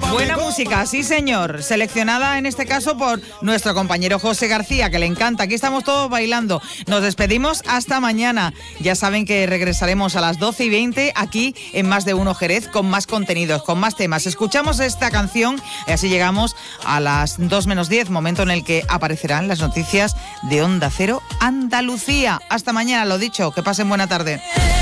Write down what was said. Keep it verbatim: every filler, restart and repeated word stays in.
Buena música, sí señor, seleccionada en este caso por nuestro compañero José García, que le encanta. Aquí estamos todos bailando. Nos despedimos hasta mañana. Ya saben que regresaremos a las doce y veinte aquí en Más de Uno Jerez con más contenidos, con más temas. Escuchamos esta canción y así llegamos a las dos menos diez, momento en el que aparecerán las noticias de Onda Cero Andalucía. Hasta mañana, lo dicho, que pasen buena tarde.